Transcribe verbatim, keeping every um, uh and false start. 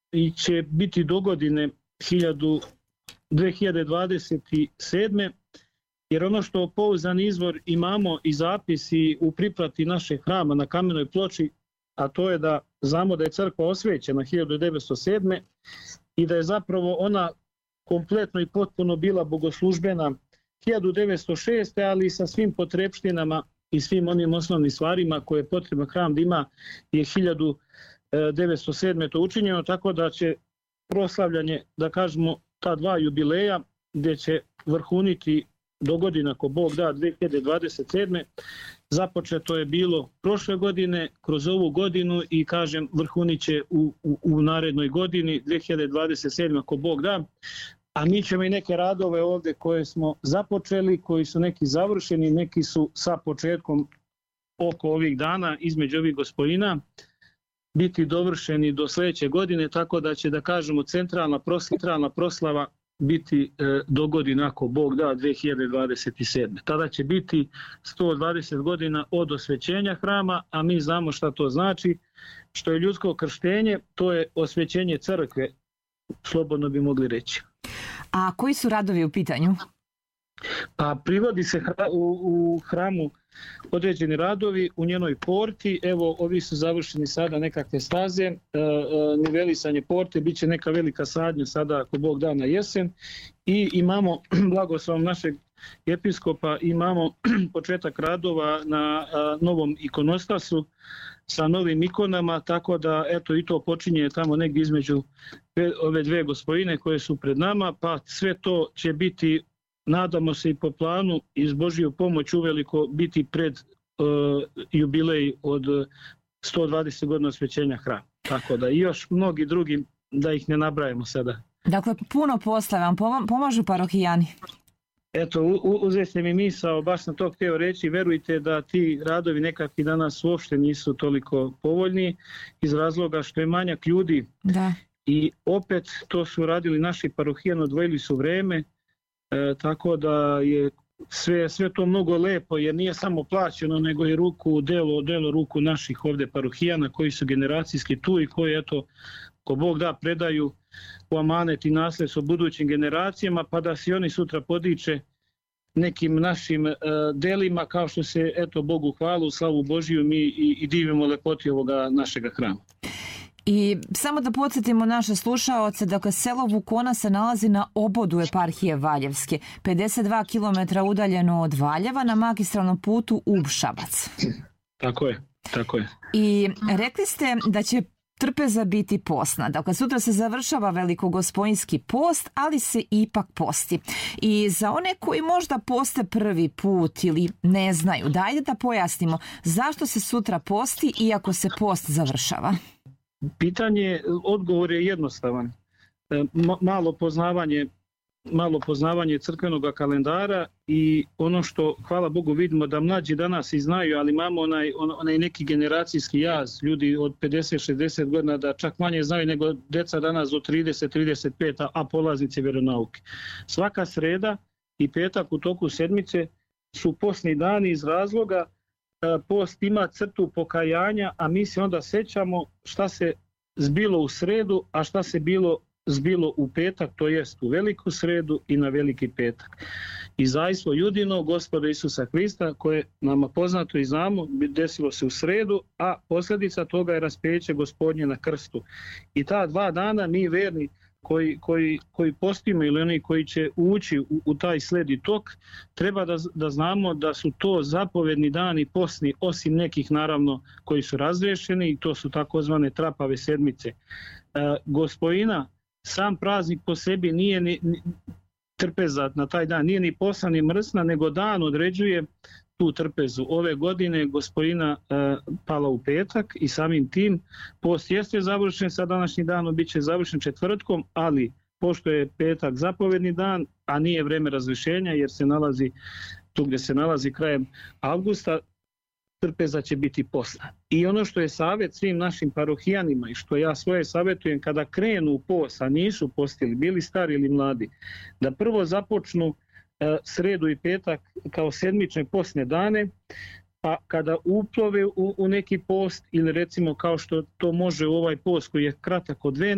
i će biti do godine dve hiljade dvadeset sedme. Jer ono što pouzdan izvor imamo i zapisi u priprati našeg hrama na kamenoj ploči, a to je da znamo da je crkva osvećena hiljadu devetsto sedme. i da je zapravo ona kompletno i potpuno bila bogoslužbena hiljadu devetsto šeste. ali sa svim potrepštinama i svim onim osnovnim stvarima koje je potrebno hram da ima je hiljadu devetsto sedme to učinjeno, tako da će proslavljanje, da kažemo, ta dva jubileja gdje će vrhuniti dogodine ako Bog da dve hiljade dvadeset sedme. Započeto je bilo prošle godine, kroz ovu godinu i kažem vrhunit će u, u, u narednoj godini dve hiljade dvadeset sedme ako Bog da. A mi ćemo i neke radove ovdje koje smo započeli, koji su neki završeni, neki su sa početkom oko ovih dana između ovih gospodina biti dovršeni do sljedeće godine, tako da će, da kažemo, centralna proslava, proslava biti e, do godine ako Bog da dve hiljade dvadeset sedme. Tada će biti sto dvadeset godina od osvećenja hrama, a mi znamo šta to znači, što je ljudsko krštenje, to je osvećenje crkve, slobodno bi mogli reći. A koji su radovi u pitanju? Pa privodi se u, u hramu određeni radovi u njenoj porti. Evo, ovi su završeni sada nekakve staze, e, e, nivelisanje porte, bit će neka velika sadnja sada ako Bog da na jesen i imamo blagoslovom našeg episkopa, imamo početak radova na a, novom ikonostasu sa novim ikonama, tako da eto i to počinje tamo negdje između ove dve gospojine koje su pred nama, pa sve to će biti, nadamo se i po planu i s Božiju pomoć uveliko biti pred uh, jubilej od sto dvadeset godina osvećenja hrama. Tako da i još mnogi drugi, da ih ne nabrajamo sada. Dakle, puno posla vam pomažu parohijani. Eto, uzete mi misao, baš sam to htio reći, verujte da ti radovi nekakvi danas uopšte nisu toliko povoljni iz razloga što je manjak ljudi. Da. I opet to su radili naši parohijani, odvojili su vreme, e, tako da je sve, sve to mnogo lepo jer nije samo plaćeno nego i ruku, delo, delo ruku naših ovdje parohijana koji su generacijski tu i koji eto, ko Bog da, predaju u amanet i nasljedstvo budućim generacijama pa da se oni sutra podiče nekim našim e, delima kao što se eto Bogu hvalu, slavu Božiju mi i, i divimo lepoti ovoga našega hrama. I samo da podsjetimo naše slušaoce, dakle selo Vukona se nalazi na obodu eparhije Valjevske, pedeset dva kilometra udaljeno od Valjeva na magistralnom putu Ub-Šabac. Tako je, tako je. I rekli ste da će trpeza biti postna. Dakle, sutra se završava velikogospojinski post, ali se ipak posti. I za one koji možda poste prvi put ili ne znaju, dajde da pojasnimo zašto se sutra posti iako se post završava. Pitanje, odgovor je jednostavan. Malo poznavanje, malo poznavanje crkvenog kalendara i ono što, hvala Bogu, vidimo da mlađi danas i znaju, ali imamo onaj, onaj neki generacijski jaz, ljudi od pedeset šezdeset godina da čak manje znaju nego deca danas do trideset trideset pet, a polaznici vjeronauke. Svaka sreda i petak u toku sedmice su postni dani iz razloga post ima crtu pokajanja, a mi se onda sećamo šta se zbilo u sredu, a šta se bilo zbilo u petak, to jest u veliku sredu i na veliki petak. I zaista judino Gospoda Isusa Hrista, koje nama poznato i znamo, desilo se u sredu, a posljedica toga je raspeće Gospodnje na krstu. I ta dva dana mi verni koji, koji, koji postimo ili oni koji će ući u, u taj sled i tok, treba da, da znamo da su to zapovedni dani postni, osim nekih naravno koji su razriješeni i to su takozvane trapave sedmice. E, Gospojina, sam praznik po sebi nije ni, ni trpeza na taj dan, nije ni posna ni mrsna, nego dan određuje tu trpezu. Ove godine Gospojina e, pala u petak i samim tim post jeste završen sa današnjim danom, bit će završen četvrtkom, ali pošto je petak zapovedni dan, a nije vreme razrješenja jer se nalazi tu gdje se nalazi krajem avgusta, trpeza će biti postna. I ono što je savjet svim našim parohijanima i što ja svoje savjetujem kada krenu u post, a nisu postili, bili stari ili mladi, da prvo započnu sredu i petak kao sedmične postne dane, pa kada uplove u, u neki post ili recimo kao što to može u ovaj post koji je kratak od dve